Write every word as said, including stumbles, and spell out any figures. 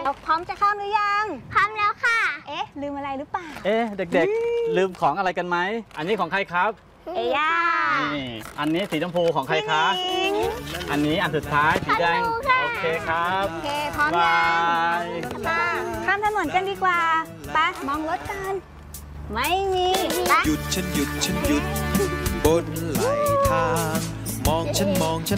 พร้อมจะข้ามหรือยังพร้อมแล้วค่ะเอ๊ะลืมอะไรหรือเปล่าเอ๊ะเด็กๆลืมของอะไรกันไหมอันนี้ของใครครับเอย่านี่อันนี้สีชมพูของใครคะอันนี้อันสุดท้ายสีแดงโอเคครับโอเคพร้อมบายังยมาข้ามถนนกันดีกว่าไปมองรถกันไม่มีไปหยุดฉันหยุดฉันหยุดบนไหลทางมองฉันมองฉัน